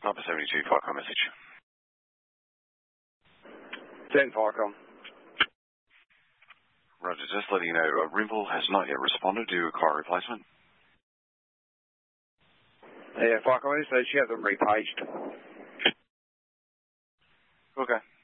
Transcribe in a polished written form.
Papa 72, Farcom message. 10 Farcom. Roger, just letting you know, Rimble has not yet responded to a car replacement. Yeah, Farcom, so she hasn't repaged. Okay.